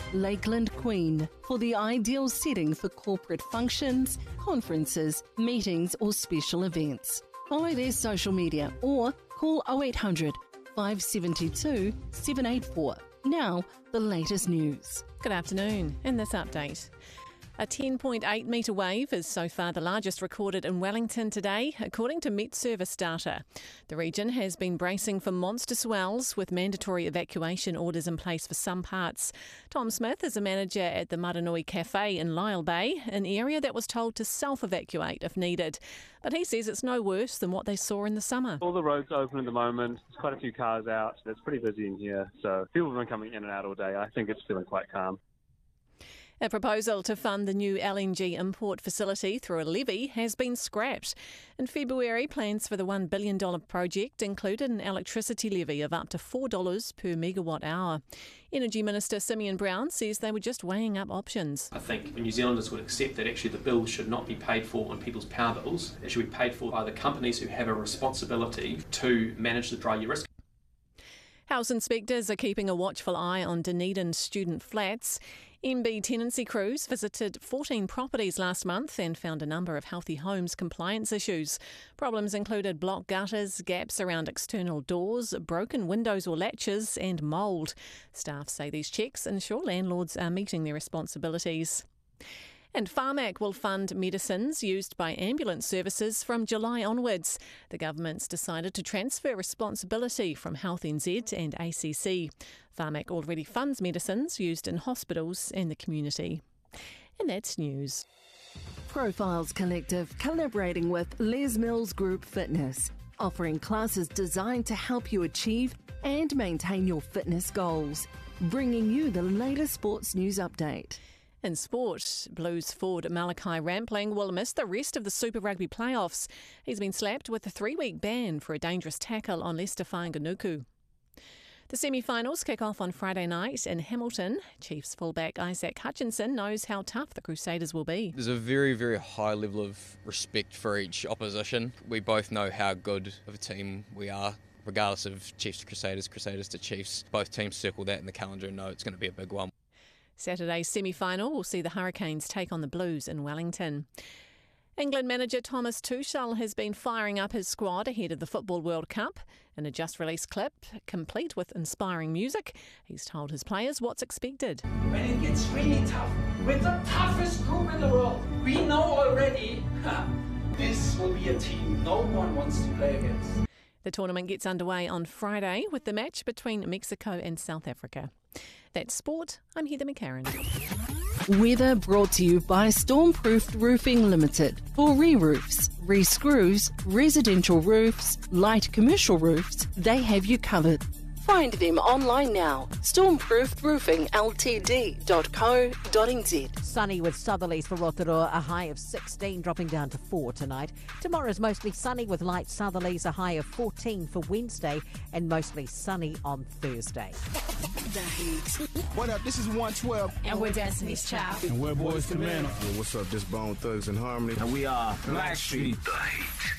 Lakeland Queen for the ideal setting for corporate functions, conferences, meetings or special events. Follow their social media or call 0800 572 784. Now, the latest news. Good afternoon. In this update, a 10.8 metre wave is so far the largest recorded in Wellington today, according to Met Service data. The region has been bracing for monster swells with mandatory evacuation orders in place for some parts. Tom Smith is a manager at the Maranui Cafe in Lyall Bay, an area that was told to self-evacuate if needed. But he says it's no worse than what they saw in the summer. All the roads are open at the moment. There's quite a few cars out. It's pretty busy in here. So people have been coming in and out all day. I think it's feeling quite calm. A proposal to fund the new LNG import facility through a levy has been scrapped. In February, plans for the $1 billion project included an electricity levy of up to $4 per megawatt hour. Energy Minister Simeon Brown says they were just weighing up options. I think New Zealanders would accept that actually the bill should not be paid for on people's power bills. It should be paid for by the companies who have a responsibility to manage the dry year risk. House inspectors are keeping a watchful eye on Dunedin student flats. MB tenancy crews visited 14 properties last month and found a number of Healthy Homes compliance issues. Problems included blocked gutters, gaps around external doors, broken windows or latches and mould. Staff say these checks ensure landlords are meeting their responsibilities. And Pharmac will fund medicines used by ambulance services from July onwards. The government's decided to transfer responsibility from Health NZ and ACC. Pharmac already funds medicines used in hospitals and the community. And that's news. Profiles Collective collaborating with Les Mills Group Fitness, offering classes designed to help you achieve and maintain your fitness goals. Bringing you the latest sports news update. In sport, Blues forward Malachi Rampling will miss the rest of the Super Rugby playoffs. He's been slapped with a 3-week ban for a dangerous tackle on Lester Fainga'anuku. The semi-finals kick off on Friday night in Hamilton. Chiefs fullback Isaac Hutchinson knows how tough the Crusaders will be. There's a very, very high level of respect for each opposition. We both know how good of a team we are. Regardless of Chiefs to Crusaders, Crusaders to Chiefs, both teams circle that in the calendar and know it's going to be a big one. Saturday's semi-final will see the Hurricanes take on the Blues in Wellington. England manager Thomas Tuchel has been firing up his squad ahead of the Football World Cup. In a just-released clip, complete with inspiring music, he's told his players what's expected. When it gets really tough, with the toughest group in the world, we know already, this will be a team no one wants to play against. The tournament gets underway on Friday with the match between Mexico and South Africa. That's sport. I'm Heather McCarran. Weather brought to you by Stormproofed Roofing Limited. For re-roofs, re-screws, residential roofs, light commercial roofs, they have you covered. Find them online now. stormproofedroofingltd.co.nz. Sunny with southerlies for Rotorua, a high of 16, dropping down to 4 tonight. Tomorrow is mostly sunny with light southerlies, a high of 14 for Wednesday, and mostly sunny on Thursday. The Heat. What up? This is 112. And we're Destiny's Child. And we're Boys to Men. What's up? This Bone Thugs and Harmony. And we are Blackstreet. The Heat.